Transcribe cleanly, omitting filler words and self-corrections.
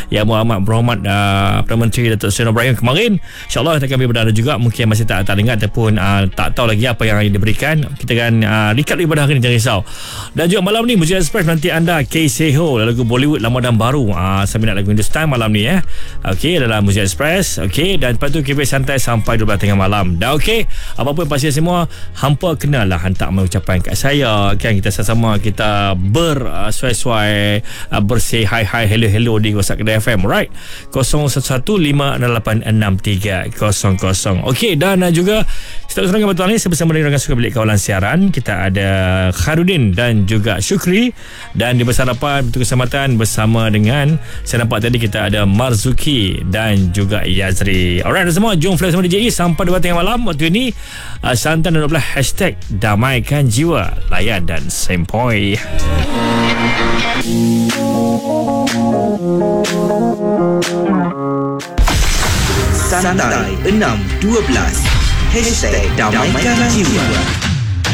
Yang Muhammad Berhormat Perdana Menteri Datuk Seri Ibrahim kemarin. InsyaAllah kita akan berada juga. Mungkin masih tak ingat ataupun tak tahu lagi apa yang diberikan. Kita akan recap daripada hari ni, jangan risau. Dan juga malam ni Muzik Express nanti anda K-Seho, lagu Bollywood lama dan baru. Saya minat lagu Hindustan malam ni Okey, dalam Muzik Express. Okey, dan lepas tu KP santai sampai 12 tengah malam. Dan okey, apa-apa pasti semua hampa kenalah hantar mengucapkan kat saya kan, kita sama-sama kita bersuai-suai bersay hi hello di WhatsApp Kedah FM, right? 0115866300. Okey, dan juga setiap serangan betul ni saya bersama dengan rakan suka bilik kawalan siaran. Kita ada Khairudin dan juga Syukri, dan di Besar Harapan Betul Keselamatan bersama dengan, saya nampak tadi kita ada Marzuki dan juga Yazri. Alright semua, jom flash sama DJ sampai 2 tengah malam. Waktu ini santan dan 12 hashtag damaikan jiwa, layan dan sempoi. Santai 612 hashtag damaikan jiwa.